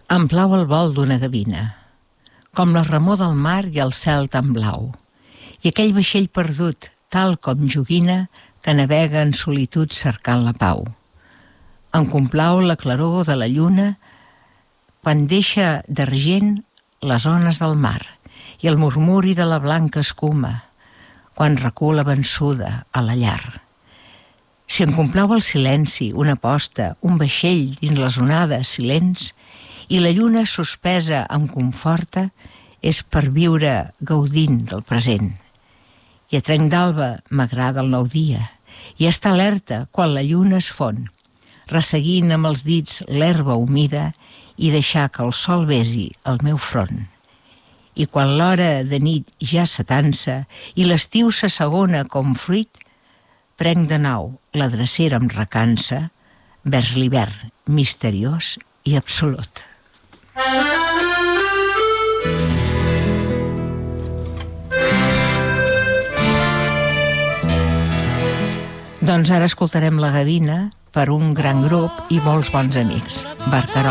Em plau el vol d'una gavina, com la remor del mar i el cel tan blau, i aquell vaixell perdut, tal com joguina, que navega en solitud cercant la pau. Em complau la claror de la lluna quan deixa d'argent les ones del mar i el murmuri de la blanca escuma quan recula vençuda a la llar. Si em complau el silenci, una posta, un vaixell dins les onades silents, i la lluna suspesa em conforta, és per viure gaudint del present. I a trenc d'alba m'agrada el nou dia, i estar alerta quan la lluna es fon, resseguint amb els dits l'herba humida i deixar que el sol besi el meu front. I quan l'hora de nit ja s'atansa i l'estiu s'assegona com fruit, prenc de nou la drecera amb recança vers l'hivern misteriós i absolut. Doncs ara escoltarem La Gavina per un gran grup i molts bons amics. Barcarol.